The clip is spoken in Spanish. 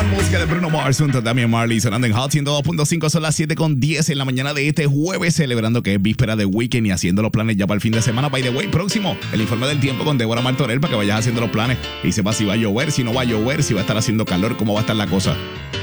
Música de Bruno Mars junto a Damian Marley sonando en Hot 102.5. Son las 7:10 en la mañana de este jueves, celebrando que es víspera de weekend y haciendo los planes ya para el fin de semana. By the way, próximo, el informe del tiempo con Débora Martorell para que vayas haciendo los planes y sepas si va a llover, si no va a llover, si va a estar haciendo calor, cómo va a estar la cosa.